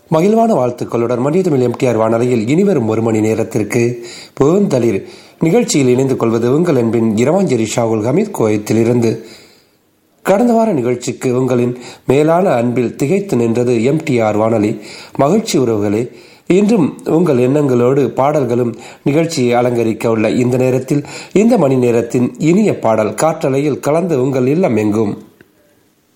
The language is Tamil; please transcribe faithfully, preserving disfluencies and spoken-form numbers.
மகிழ்வான வாழ்த்துக்களுடன் மனிதமிழ் எம்டிஆர் வானொலியில் இனிவரும் ஒரு மணி நேரத்திற்கு பூந்தளிர் நிகழ்ச்சியில் இணைந்து கொள்வது உங்கள் அன்பின் இரவாஞ்சேரி ஷாகுல் ஹமீத் கோயத்திலிருந்து. கடந்த வார நிகழ்ச்சிக்கு உங்களின் மேலான அன்பில் திகைத்து நின்றது எம்டிஆர் வானொலி. மகிழ்ச்சி உறவுகளே, இன்றும் உங்கள் எண்ணங்களோடு பாடல்களும் நிகழ்ச்சியை அலங்கரிக்க உள்ள இந்த நேரத்தில் இந்த மணி நேரத்தின் இனிய பாடல் காற்றலையில் கலந்து உங்கள் இல்லம் எங்கும்